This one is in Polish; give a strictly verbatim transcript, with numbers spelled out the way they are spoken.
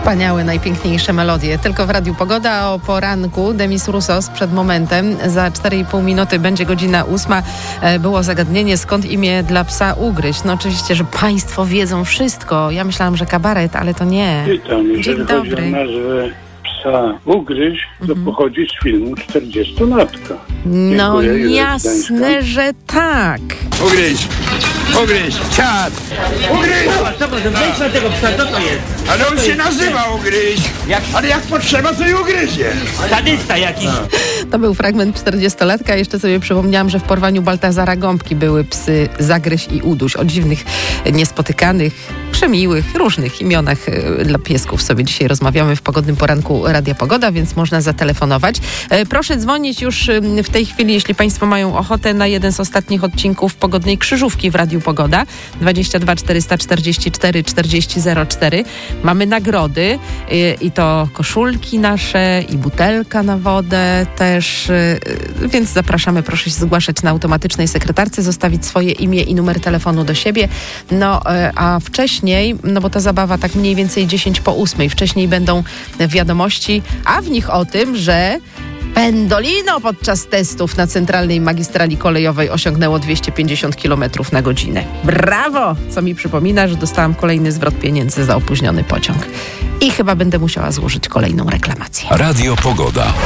Wspaniałe, najpiękniejsze melodie. Tylko w Radiu Pogoda o poranku. Demis Roussos przed momentem. Za cztery i pół minuty będzie godzina ósma. Było zagadnienie, skąd imię dla psa Ugryź. No oczywiście, że państwo wiedzą wszystko. Ja myślałam, że kabaret, ale to nie. Witam. Jeżeli Dzień chodzi dobry. o nazwę psa Ugryź, to Mhm. pochodzi z filmu czterdziestolatka. No Dziękuję, Julia jasne, Zdańska. że tak. Ugryź! Ugryź! Ciat! Ugryź! Co może wejdź na tego psa, co to jest? Ale on się nazywa Ugryź! Jak- Ale jak potrzeba, to i ugryzie! Sadysta jakiś. To był fragment czterdziestolatka. Jeszcze sobie przypomniałam, że w porwaniu Baltazara Gąbki były psy Zagryź i Uduś. O dziwnych, niespotykanych, przemiłych, różnych imionach e, dla piesków sobie dzisiaj rozmawiamy w pogodnym poranku Radia Pogoda, więc można zatelefonować. E, Proszę dzwonić już e, w tej chwili, jeśli państwo mają ochotę, na jeden z ostatnich odcinków Pogodnej Krzyżówki w Radiu Pogoda. dwadzieścia dwa czterysta czterdzieści cztery czterdzieści zero cztery. Mamy nagrody e, i to koszulki nasze i butelka na wodę też, e, więc zapraszamy, proszę się zgłaszać na automatycznej sekretarce, zostawić swoje imię i numer telefonu do siebie. No, e, a wcześniej, no bo ta zabawa tak mniej więcej dziesięć po ósmej, wcześniej będą wiadomości, a w nich o tym, że Pendolino podczas testów na centralnej magistrali kolejowej osiągnęło dwieście pięćdziesiąt kilometrów na godzinę. Brawo! Co mi przypomina, że dostałam kolejny zwrot pieniędzy za opóźniony pociąg. I chyba będę musiała złożyć kolejną reklamację. Radio Pogoda.